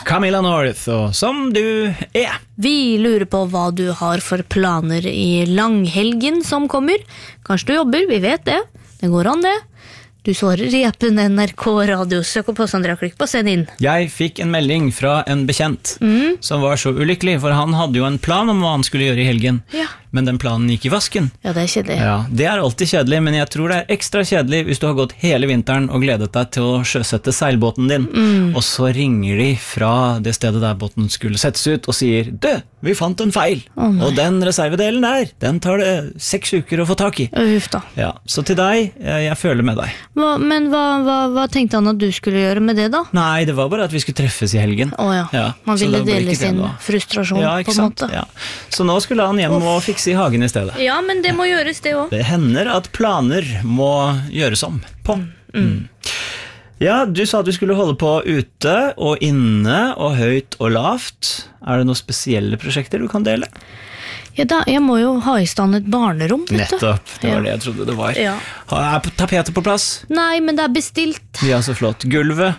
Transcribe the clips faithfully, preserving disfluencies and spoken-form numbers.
Camilla North, og som du er. Vi lurer på hva du har for planer i langhelgen som kommer. Kanskje du jobber, vi vet det. Det går an det. Du svarer i appen N R K Radio. Søk opp oss, Andrea, klikk på send inn. Jeg fikk en melding fra en bekjent mm. som var så ulykkelig, for han hadde jo en plan om hva han skulle gjøre i helgen. Ja. Men den planen gikk i vasken. Ja, det er kjedelig. Ja, det er alltid kjedelig, men jeg tror det er ekstra kjedelig hvis du har gått hele vinteren og gledet deg til å sjøsette seilbåten din, mm. og så ringer de fra det stedet der båten skulle settes ut og sier, «Du, vi fant en feil, oh, og den reservedelen der, den tar det seks uker å få tak i.» Uff da. Ja, så til deg, jeg føler med deg. Hva, men hva, hva, hva tenkte han at du skulle gjøre med det da? Nei, det var bare at vi skulle treffes i helgen. Å ja, ja. Man ville dele sin frustrasjon ja, på en måte. Ja. Så nå skulle han hjem Uff. og fikse i hagen i stedet. Ja, men det må gjøres det også. Det hender at planer må gjøres om på. Mm. Mm. Ja, du sa at du skulle holde på ute og inne og høyt og lavt. Er det noen spesielle prosjekter du kan dele? Ja, da, jeg må jo ha i stand et barnerom. Nettopp, det var ja. det jeg trodde det var. Ja. Er tapetet på plass? Nei, men det er bestilt. Ja, så flott. Gulvet?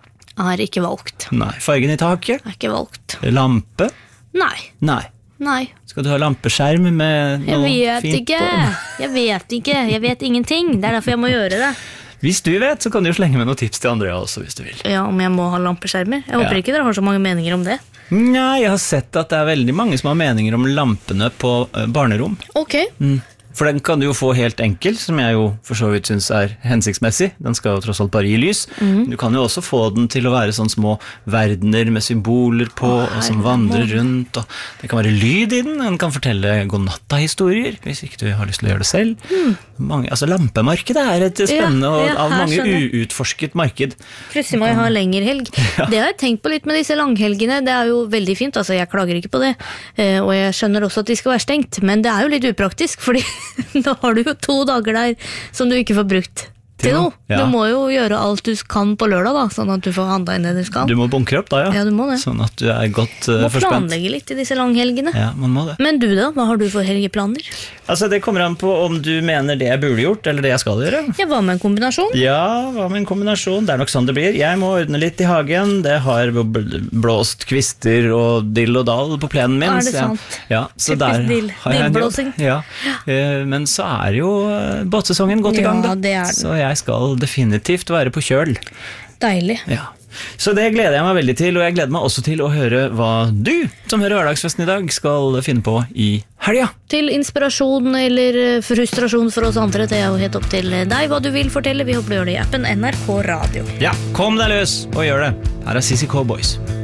Er ikke valgt. Nei. Fargen i taket? Er ikke valgt. Lampe? Nei. Nei. Nei. Skal du ha lampeskjerm med noe fint ikke. på? Jeg vet ikke. Jeg vet ingenting. Det er derfor jeg må gjøre det. Hvis du vet, så kan du jo slenge med noen tips til Andrea også, hvis du vil. Ja, om jeg må ha lampeskjermer. Jeg håper ja. ikke dere har så mange meninger om det. Nei, jeg har sett at det er veldig mange som har meninger om lampene på barnerom. Ok. Mm. For den kan du jo få helt enkel, som jeg jo for så vidt synes er hensiktsmessig. Den skal jo tross alt bare gi lys. Mm. Du kan jo også få den til å være sånn små verdener med symboler på, oh, og som vandrer rundt. Og det kan være lyd i den, den kan fortelle godnatta-historier, hvis ikke du har lyst til å gjøre det selv. Mm. Mange, altså lampemarkedet er et spennende ja, ja, og av mange uutforsket marked. Plutselig må jeg ha lengre helg. Ja. Det har jeg tenkt på litt med disse langhelgene. Det er jo veldig fint, altså jeg klager ikke på det. Og jeg skjønner også at de skal være stengt, men det er jo litt upraktisk, fordi da har du jo to dager der som du ikke får brukt til noe. Ja. Du må jo gjøre alt du kan på lørdag da, sånn at du får handla inn det du skal. Du må bunkre opp da, ja. Ja, du må det. Sånn at du er godt uh, må forspent. Må planlegge litt i disse langhelgene. Ja, man må det. Men du da, hva har du for helgeplaner? Altså, det kommer an på om du mener det jeg burde gjort, eller det jeg skal gjøre. Ja, hva med en kombinasjon? Ja, hva med en kombinasjon? Det er nok sånn det blir. Jeg må ordne litt i hagen. Det har blåst kvister og dill og dal på plenen min. Er det sant? Ja, så der dill. har jeg en jobb. Ja. Ja. Men så er jo båtsesongen godt i gang da. Ja, det er den. Så jeg skal definitivt definitivt være på kjøl. Deilig. Ja. Så det gleder jeg meg veldig til, og jeg gleder meg også til å høre hva du, som hører Hverdagsfesten i dag, skal finne på i helga. Til inspirasjon eller frustrasjon for oss andre, det er jo helt opp til deg hva du vil fortelle. Vi håper du gjør det i appen N R K Radio. Ja, kom deg løs og gjør det. Her er Sissy Cowboys.